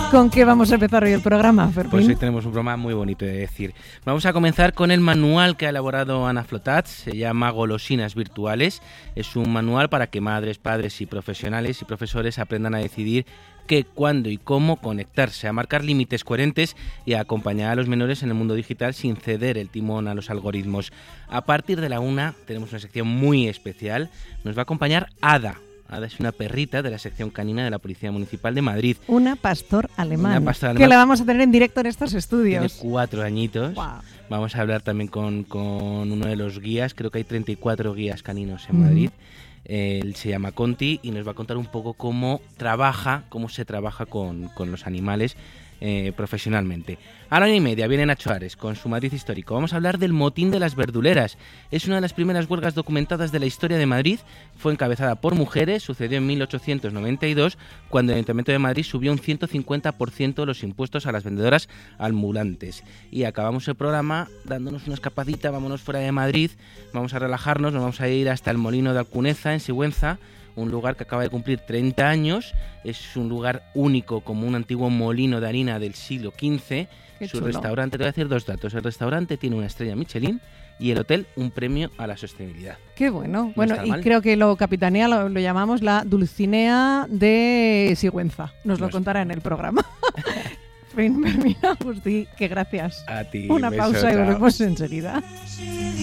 ¿Con qué vamos a empezar hoy el programa, Fermín? Pues hoy tenemos un programa muy bonito de decir. Vamos a comenzar con el manual que ha elaborado Ana Flotats, se llama Golosinas Virtuales. Es un manual para que madres, padres y profesionales y profesores aprendan a decidir qué, cuándo y cómo conectarse, a marcar límites coherentes y a acompañar a los menores en el mundo digital sin ceder el timón a los algoritmos. A partir de la 1 tenemos una sección muy especial. Nos va a acompañar Ada. Ada es una perrita de la sección canina de la Policía Municipal de Madrid. Una pastor alemán. Que la vamos a tener en directo en estos estudios. Tiene 4 añitos. Wow. Vamos a hablar también con uno de los guías. Creo que hay 34 guías caninos en Madrid. Él se llama Conti y nos va a contar un poco cómo se trabaja con los animales profesionalmente. A la 1:30 viene Nacho Ares con su Madrid histórico. Vamos a hablar del motín de las verduleras. Es una de las primeras huelgas documentadas de la historia de Madrid. Fue encabezada por mujeres, sucedió en 1892, cuando el Ayuntamiento de Madrid subió un 150% los impuestos a las vendedoras ambulantes. Y acabamos el programa dándonos una escapadita, vámonos fuera de Madrid, vamos a relajarnos, nos vamos a ir hasta el Molino de Alcuneza, en Sigüenza, un lugar que acaba de cumplir 30 años, es un lugar único como un antiguo molino de harina del siglo XV. Su restaurante, te voy a decir 2 datos, el restaurante tiene una estrella Michelin y el hotel un premio a la sostenibilidad. Qué bueno. No bueno, y mal. Creo que lo capitanea, lo llamamos la Dulcinea de Sigüenza. Nos lo contará en el programa. Fermín Agustí, que gracias. A ti. Una beso, pausa y chao. volvemos enseguida.